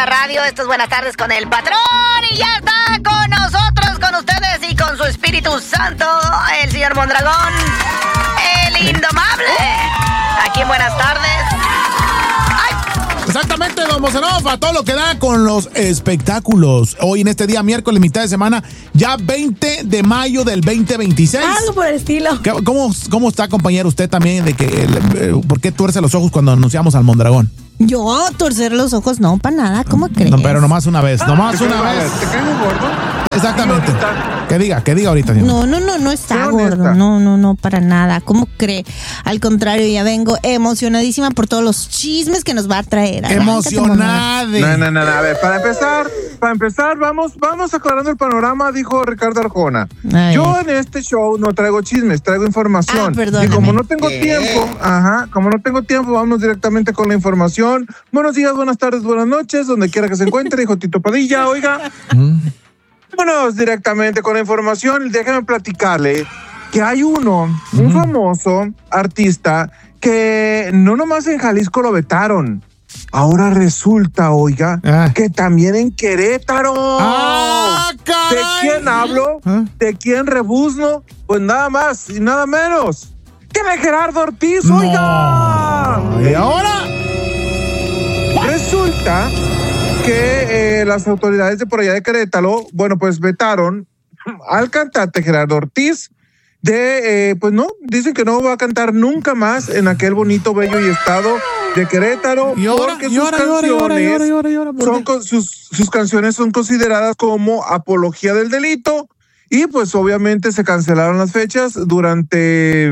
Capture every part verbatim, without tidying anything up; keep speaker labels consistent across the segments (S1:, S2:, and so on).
S1: la radio. Esto es Buenas Tardes con el Patrón. Y ya está con nosotros, con ustedes y con su Espíritu Santo, el señor Mondragón, el indomable. Aquí en Buenas Tardes.
S2: Exactamente, don Mozenov, a todo lo que da con los espectáculos. Hoy en este día, miércoles, mitad de semana, ya veinte de mayo del veinte veintiséis.
S3: Algo por el estilo.
S2: ¿Cómo, cómo está, compañero, usted también? de que eh, ¿Por qué tuerce los ojos cuando anunciamos al Mondragón?
S3: Yo, torcer los ojos, no, para nada, ¿cómo crees?
S2: No, pero nomás una vez, nomás una vez.
S4: ¿Te cae muy gordo?
S2: Exactamente. Que diga, que diga ahorita. Señor.
S3: No, no, no, no está gordo. No, no, no, para nada. ¿Cómo cree? Al contrario, ya vengo emocionadísima por todos los chismes que nos va a traer.
S2: Emocionada.
S4: No, no, no, a ver, para empezar, para empezar, vamos, vamos aclarando el panorama, dijo Ricardo Arjona. Ay. Yo en este show no traigo chismes, traigo información.
S3: Ah, perdóname.
S4: Y como no tengo ¿Qué? tiempo, ajá, como no tengo tiempo, vamos directamente con la información. Buenos días, buenas tardes, buenas noches, donde quiera que se encuentre, dijo Tito Padilla, oiga. Mm. Vámonos directamente con la información. Déjame platicarle que hay uno, mm. un famoso artista que no nomás en Jalisco lo vetaron. Ahora resulta, oiga, ah. que también en Querétaro.
S2: ¡Ah, caray!
S4: ¿De quién hablo? ¿Ah? ¿De quién rebuzno? Pues nada más y nada menos que de Gerardo Ortiz,
S2: no.
S4: oiga.
S2: ¿Y ahora?
S4: Resulta que eh, las autoridades de por allá de Querétaro, bueno, pues vetaron al cantante Gerardo Ortiz de, eh, pues no, dicen que no va a cantar nunca más en aquel bonito, bello y estado de Querétaro,
S2: ¿Y ahora?
S4: porque
S2: ¿Y
S4: sus
S2: ahora?
S4: canciones
S2: ¿Y ahora? ¿Y ahora? ¿Y ahora? ¿Y ahora?
S4: son con, sus, sus canciones son consideradas como apología del delito. Y pues obviamente se cancelaron las fechas durante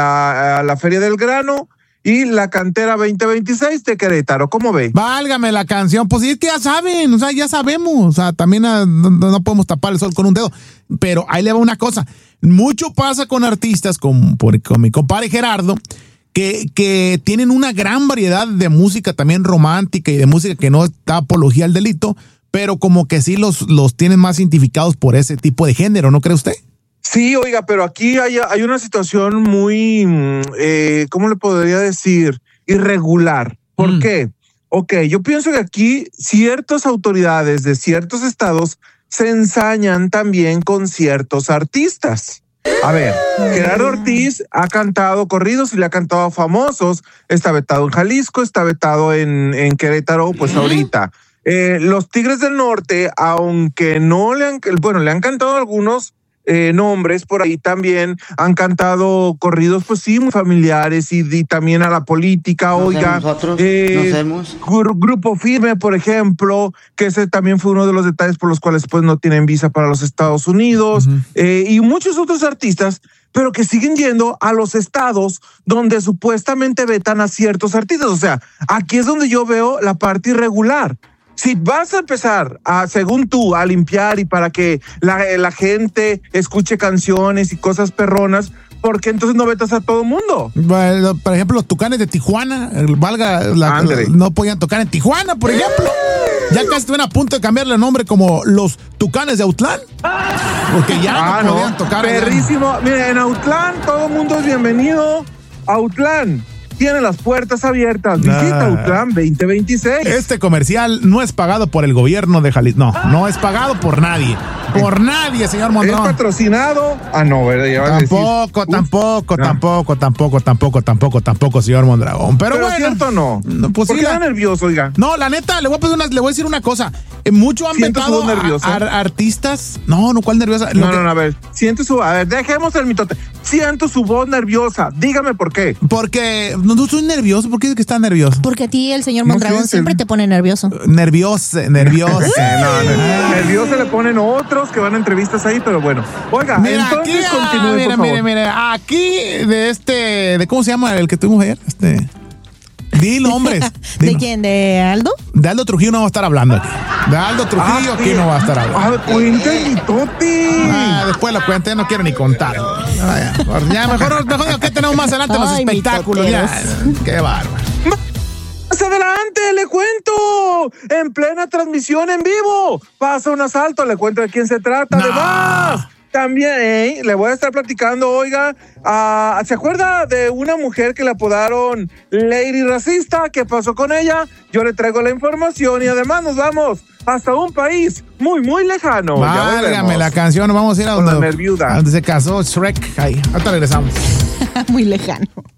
S4: la, la Feria del Grano y la Cantera veinte veintiséis de Querétaro. ¿Cómo ve?
S2: Válgame la canción. Pues es que ya saben, o sea, ya sabemos. O sea, también a, no, no podemos tapar el sol con un dedo. Pero ahí le va una cosa. Mucho pasa con artistas, con, por, con mi compadre Gerardo, que, que tienen una gran variedad de música también romántica y de música que no está apología al delito, pero como que sí los, los tienen más identificados por ese tipo de género, ¿no cree usted?
S4: Sí, oiga, pero aquí hay, hay una situación muy, eh, ¿cómo le podría decir? Irregular. ¿Por mm. qué? Ok, yo pienso que aquí ciertas autoridades de ciertos estados se ensañan también con ciertos artistas. A ver, Gerardo Ortiz ha cantado corridos y le ha cantado a famosos. Está vetado en Jalisco, está vetado en, en Querétaro, pues ahorita. Eh, los Tigres del Norte, aunque no le han, bueno, le han cantado algunos eh, nombres por ahí también, han cantado corridos, pues sí, muy familiares y, y también a la política, ¿No oiga. Nosotros, eh, gru- Grupo Firme, por ejemplo, que ese también fue uno de los detalles por los cuales pues no tienen visa para los Estados Unidos, uh-huh. eh, y muchos otros artistas, pero que siguen yendo a los estados donde supuestamente vetan a ciertos artistas. O sea, aquí es donde yo veo la parte irregular. Si vas a empezar, a, según tú, a limpiar y para que la, la gente escuche canciones y cosas perronas, ¿por qué entonces no vetas a todo mundo?
S2: Bueno, por ejemplo, los Tucanes de Tijuana, valga, la, la, no podían tocar en Tijuana, por ejemplo. Ya casi estuvieron a punto de cambiarle el nombre como los Tucanes de Autlán. Porque ya ah, no podían no. tocar.
S4: Perrísimo. Mire, en Autlán todo el mundo es bienvenido. Autlán tiene las puertas abiertas. Visita ah. Autlán veinte veintiséis.
S2: Este comercial no es pagado por el gobierno de Jalisco. No, no es pagado por nadie. Por nadie, señor Mondragón.
S4: ¿Es patrocinado? Ah, no, ¿verdad? Ya
S2: tampoco, tampoco, Uf. tampoco, no. tampoco, tampoco, tampoco, tampoco, señor Mondragón. Pero,
S4: Pero
S2: bueno.
S4: ¿cierto o no?
S2: no pues
S4: ¿Por
S2: sí,
S4: qué está nervioso, oiga?
S2: No, la neta, le voy a pedir una, le voy a decir una cosa. Mucho han vetado a, a artistas. No, no, ¿cuál nerviosa?
S4: No, no, no, a ver, siente su, a ver, dejemos el mitote. Siento su voz nerviosa. Dígame por qué.
S2: Porque no, no soy nervioso. ¿Por qué es que está nervioso?
S3: Porque a ti el señor Mondragón no, siempre el... te pone nervioso.
S2: Nervioso, nervioso.
S4: no, no, nervioso le ponen otros que van a entrevistas ahí, pero bueno. Oiga,
S2: mira,
S4: entonces
S2: aquí,
S4: continúe,
S2: mire,
S4: por favor.
S2: mire, mire, aquí de este, de ¿cómo se llama el que tuvimos ayer? Este... Dilo, hombres.
S3: Dilo. ¿De quién? ¿De Aldo?
S2: De Aldo Trujillo no va a estar hablando aquí. De Aldo Trujillo ah, aquí no va a estar hablando.
S4: Ah, cuenta el mitote.
S2: Ah, después lo cuente, no quiero ni contar. Ah, ya, ya, mejor, mejor que tenemos más adelante Ay, los espectáculos. Ya, qué bárbaro.
S4: Más adelante, le cuento. En plena transmisión en vivo. Pasa un asalto, le cuento de quién se trata. No. Además, También eh, le voy a estar platicando, oiga, uh, ¿se acuerda de una mujer que le apodaron Lady Racista? ¿Qué pasó con ella? Yo le traigo la información y además nos vamos hasta un país muy, muy lejano.
S2: Válgame la canción, vamos a ir a donde,
S4: a donde se casó
S2: Shrek. Ahí, hasta regresamos.
S3: Muy lejano.